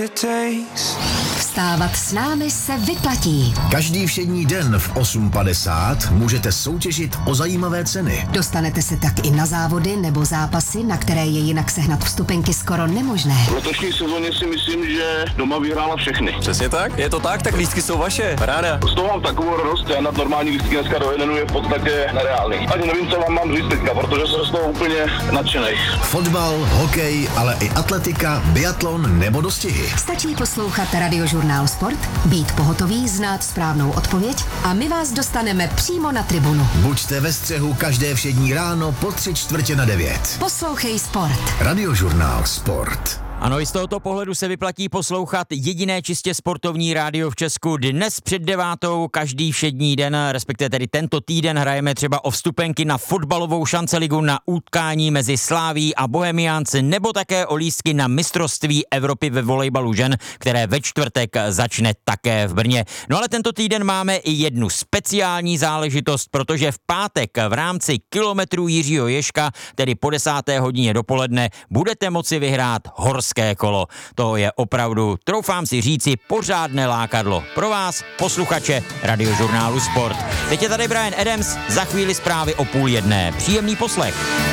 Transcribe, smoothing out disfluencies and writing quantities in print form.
Vstávat s námi se vyplatí. Každý všední den v 8:50 můžete soutěžit o zajímavé ceny. Dostanete se tak i na závody nebo zápasy, na které je jinak sehnat vstupenky skoro nemožné. V letošní sezóně si myslím, že doma vyhrála všechny. Přesně tak, je to tak lístky jsou vaše, paráda. Z toho mám takovou radost, já na normální lístky dneska do jednu je v podstatě nereálný. Ani nevím, co vám mám říct teďka, protože jsem z toho úplně nadšenej. Fotbal, hokej, ale i atletika, biatlon nebo dostihy. Stačí poslouchat Radiožurnál Sport, být pohotový, znát správnou odpověď a my vás dostaneme přímo na tribunu. Buďte ve střehu každé všední ráno po 8:45. Poslouchej Sport. Radiožurnál Sport. Ano, i z tohoto pohledu se vyplatí poslouchat jediné čistě sportovní rádio v Česku. Dnes před 9:00 každý všední den, respektive tedy tento týden hrajeme třeba o vstupenky na fotbalovou šanceligu, na utkání mezi Sláví a Bohemiánci, nebo také o lístky na mistrovství Evropy ve volejbalu žen, které ve čtvrtek začne také v Brně. No ale tento týden máme i jednu speciální záležitost, protože v pátek v rámci kilometrů Jiřího Ježka, tedy po 10:00 dopoledne, budete moci vyhrát horské kolo. To je opravdu, troufám si říci, pořádné lákadlo pro vás, posluchače Radiožurnálu Sport. Teď je tady Bryan Adams, za chvíli zprávy o 12:30. Příjemný poslech.